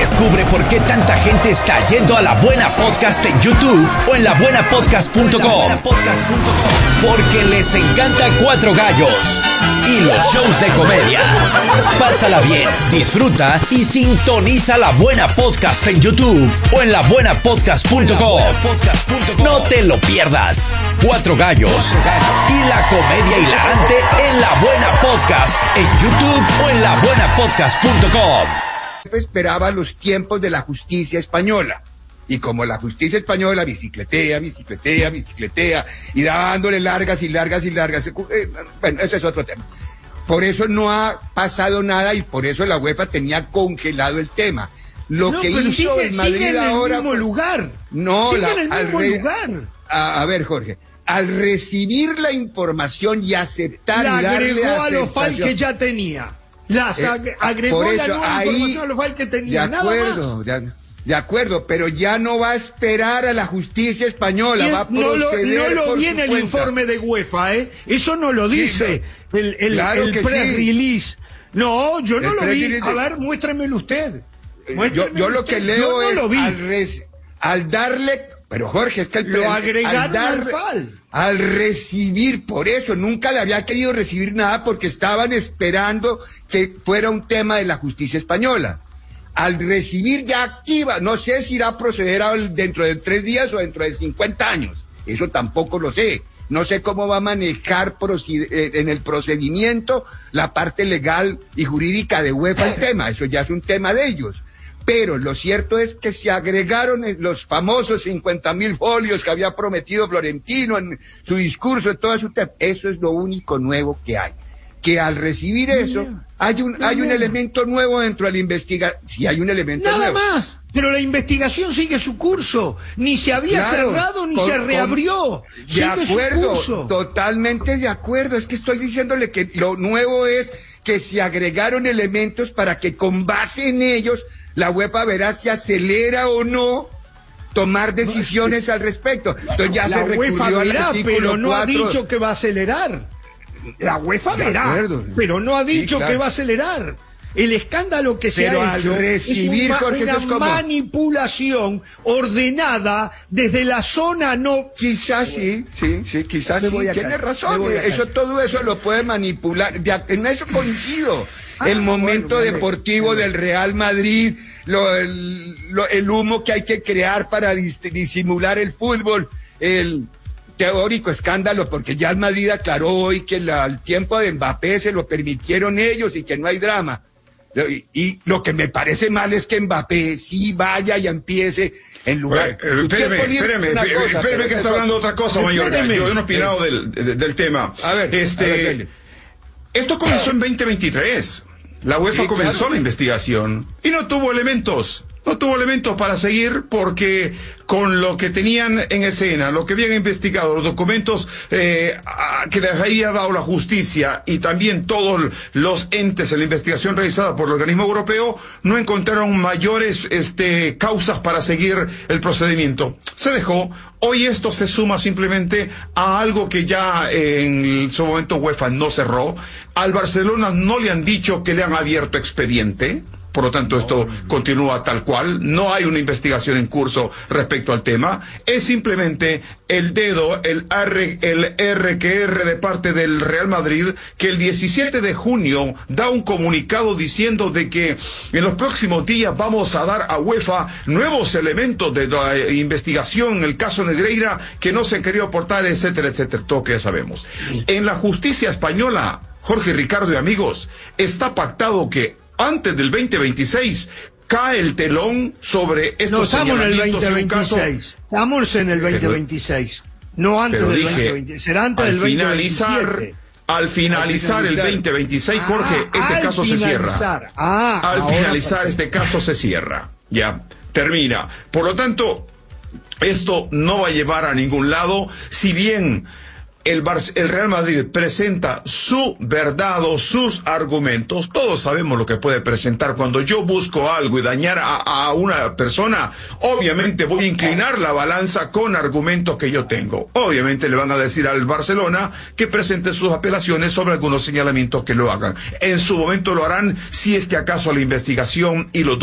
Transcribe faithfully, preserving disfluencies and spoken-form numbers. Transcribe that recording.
Descubre por qué tanta gente está yendo a La Buena Podcast en YouTube o en la buena podcast punto com. Porque les encanta Cuatro Gallos y los shows de comedia. Pásala bien, disfruta y sintoniza La Buena Podcast en YouTube o en la buena podcast punto com. No te lo pierdas. Cuatro Gallos y la comedia hilarante en La Buena Podcast en YouTube o en la buena podcast punto com. Esperaba los tiempos de la justicia española. Y como la justicia española bicicletea, bicicletea, bicicletea, y dándole largas y largas y largas, eh, bueno, ese es otro tema. Por eso no ha pasado nada y por eso la UEFA tenía congelado el tema. Lo no, que pero hizo sigue, el Madrid sigue en ahora... el mismo lugar. No, sigue la, en el mismo re, lugar. A, a ver, Jorge, al recibir la información y aceptar la y darle agregó a los files aceptación... que ya tenía. Las Eh, ag agregó por la eso, nueva ahí, información a los files que tenía. De acuerdo, nada más. de, de acuerdo, pero ya no va a esperar a la justicia española, va a no lo, proceder no lo por viene su el cuenta. informe de UEFA, ¿eh? Eso no lo dice sí, no. el, el, Claro el que press sí. release. No, yo no El lo press vi. release A de- ver, muéstremelo usted. Yo, Muéstremelo yo lo que usted. leo Yo no es lo vi. al, res- al darle, pero Jorge, es que el Lo pre- agregaron al, dar- al file. al recibir, por eso nunca le había querido recibir nada porque estaban esperando que fuera un tema de la justicia española. Al recibir ya activa, no sé si irá a proceder al- dentro de tres días o dentro de cincuenta años, eso tampoco lo sé. No sé cómo va a manejar eh, en el procedimiento la parte legal y jurídica de UEFA el tema, eso ya es un tema de ellos. Pero lo cierto es que se agregaron los famosos cincuenta mil folios que había prometido Florentino en su discurso, en todo su tema. Eso es lo único nuevo que hay. Que al recibir eso, hay un, hay un elemento nuevo dentro de la investigación. Sí, hay un elemento Nada nuevo. más. Pero la investigación sigue su curso. Ni se había Claro, cerrado ni con- se reabrió. con- De sigue acuerdo, su curso. totalmente de acuerdo. Es que estoy diciéndole que lo nuevo es que se agregaron elementos para que con base en ellos la UEFA verá si acelera o no tomar decisiones al respecto. Entonces ya la se UEFA recurrió al verá, artículo pero no ha cuatro. dicho que va a acelerar. La UEFA De verá, acuerdo. pero no ha dicho Sí, claro. que va a acelerar. El escándalo que se Pero ha al hecho recibir, es un ma- Jorge, una eso es como- manipulación ordenada desde la zona no... Quizás sí, sí, sí, quizás Me sí, voy a tiene callar, razón, me voy a eso, callar. todo eso lo puede manipular, de, a- en eso coincido, Ah, el momento bueno, vale, deportivo vale. del Real Madrid, lo, el, lo- el humo que hay que crear para dis- disimular el fútbol, el teórico escándalo, porque ya el Madrid aclaró hoy que la- el tiempo de Mbappé se lo permitieron ellos y que no hay drama. Y, y lo que me parece mal es que Mbappé sí vaya y empiece en lugar... Bueno, eh, Su espéreme, tiempo libre espéreme, es una espéreme, cosa, espéreme pero que está eso- hablando de otra cosa, Mayorga. Espéreme. Yo no he opinado del, de- del tema. A ver, este, a ver, dele. esto comenzó en veinte veintitrés. La UEFA Sí, comenzó claro. la investigación y no tuvo elementos. No tuvo elementos para seguir porque con lo que tenían en escena, lo que habían investigado, los documentos eh, a- que les había dado la justicia y también todos los entes en la investigación realizada por el organismo europeo, no encontraron mayores este, causas para seguir el procedimiento. Se dejó. Hoy esto se suma simplemente a algo que ya en su momento UEFA no cerró. Al Barcelona no le han dicho que le han abierto expediente. Por lo tanto, esto continúa tal cual. No hay una investigación en curso respecto al tema. Es simplemente el dedo, el R, el R que R de parte del Real Madrid, que el diecisiete de junio da un comunicado diciendo de que en los próximos días vamos a dar a UEFA nuevos elementos de la investigación en el caso Negreira que no se han querido aportar, etcétera, etcétera. Todo que ya sabemos. En la justicia española, Jorge, Ricardo y amigos, está pactado que antes del veinte veintiséis cae el telón sobre estos No, estamos en el señalamientos en un caso. veinte veintiséis. Estamos en el veinte veintiséis. No antes Pero del dije, veinte veintiséis. Será antes al del veinte finalizar, veintisiete. al finalizar el finalizar. veinte veintiséis, Jorge, Ah, este al caso se finalizar. cierra. Ah, al ahora finalizar parece. este caso se cierra. Ya, termina. Por lo tanto, esto no va a llevar a ningún lado, si bien el, Bar el Real Madrid presenta su verdad o sus argumentos. Todos sabemos lo que puede presentar. Cuando yo busco algo y dañar a, a una persona, obviamente voy a inclinar la balanza con argumentos que yo tengo. Obviamente le van a decir al Barcelona que presente sus apelaciones sobre algunos señalamientos que lo hagan. En su momento lo harán si es que acaso la investigación y los